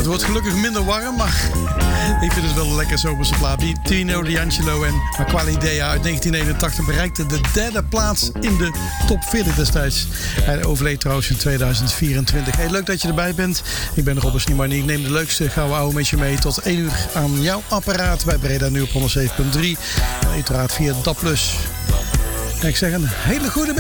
wordt gelukkig minder warm, maar ik vind het wel een lekker zomerse plaat. Tino D'Angelo en Aquale Dea uit 1981 bereikte de derde plaats in de top 40 destijds. Hij overleed trouwens in 2024. Hey, leuk dat je erbij bent. Ik ben Robert Sniemanni. Ik neem de leukste gouden ouwe met je mee tot 1 uur aan jouw apparaat bij Breda nu op 107.3. En uiteraard via DAB+. En ik zeg een hele goede